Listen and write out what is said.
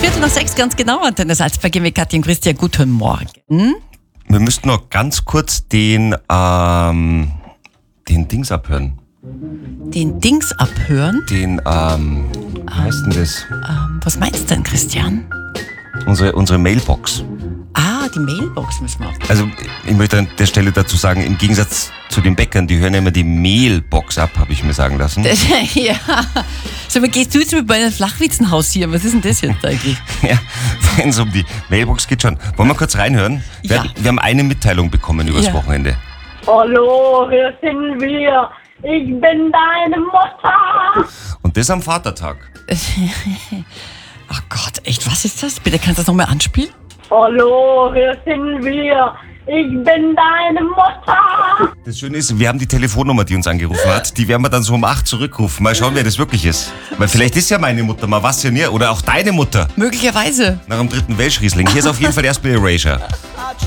5:45 ganz genau, Antenne Salzburg mit Katja und Christian. Guten Morgen. Wir müssten noch ganz kurz den Dings abhören. Den Dings abhören? Den, wie heißt denn das? Was meinst du denn, Christian? Unsere Mailbox. Die Mailbox müssen wir abhören. Also, ich möchte an der Stelle dazu sagen, im Gegensatz zu den Bäckern, die hören ja immer die Mailbox ab, habe ich mir sagen lassen. Ja. Sag mal, gehst du jetzt mit meinem Flachwitzenhaus hier? Was ist denn das jetzt eigentlich? Ja, wenn es um die Mailbox geht schon. Wollen wir kurz reinhören? Ja. Wir haben eine Mitteilung bekommen übers Ja. Wochenende. Hallo, hier sind wir. Ich bin deine Mutter. Und das am Vatertag. Ach Gott, echt, was ist das? Bitte, kannst du das nochmal anspielen? Hallo, hier sind wir. Ich bin deine Mutter. Das Schöne ist, wir haben die Telefonnummer, die uns angerufen hat. Die werden wir dann so um 8 zurückrufen. Mal schauen, wer das wirklich ist. Weil vielleicht ist ja meine Mutter, mal was ja nicht. Oder auch deine Mutter. Möglicherweise. Nach dem 3. Welschriesling. Hier ist auf jeden Fall erstmal Erasure.